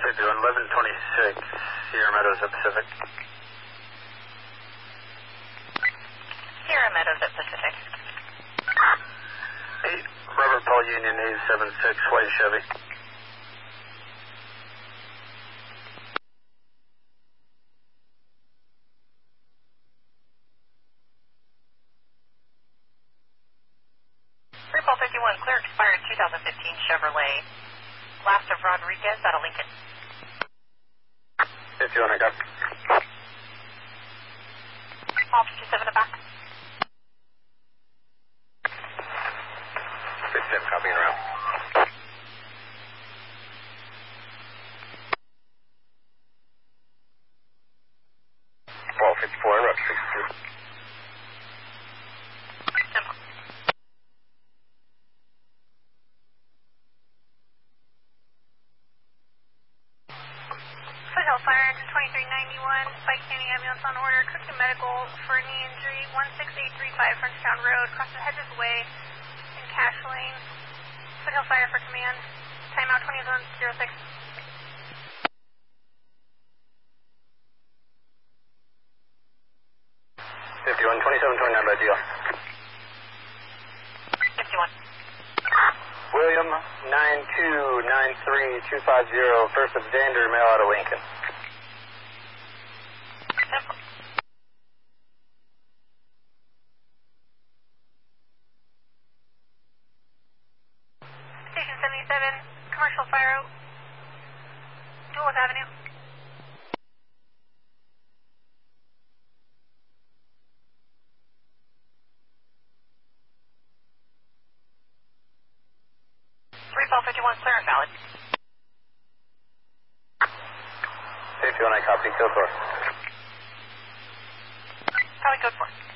doing 1126 Sierra Meadows at Pacific. Sierra Meadows at Pacific. 8 Robert Paul Union 876 White Chevy. Paul 51, clear expired 2015 Chevrolet. Last of Rodriguez out of Lincoln. 51, I got. All 57 in back. 57, copying around. Paul 54, and route 62. Foothill Fire Engine 2391, Spike County ambulance on order, quick to medical for knee injury, 16835 Frenchtown Road, across the Hedges Way in Cash Lane. Foothill Fire for command, timeout 2106. 51, 2729 by deal. 51. William 9293250, first of Dander, mail out of Lincoln. Station 77, commercial fire, Dulles Avenue. Paul 51, clear and valid. 51, I copy, code 4. Probably code 4.